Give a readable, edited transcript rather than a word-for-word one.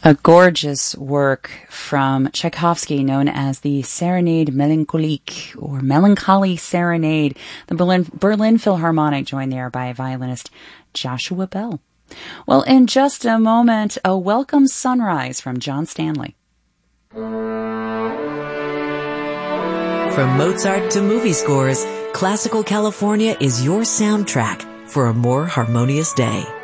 A gorgeous work from Tchaikovsky known as the Serenade Melancholique, or Melancholy Serenade. The Berlin Philharmonic, joined there by violinist Joshua Bell. Well, in just a moment, a welcome sunrise from John Stanley. From Mozart to movie scores, Classical California is your soundtrack for a more harmonious day.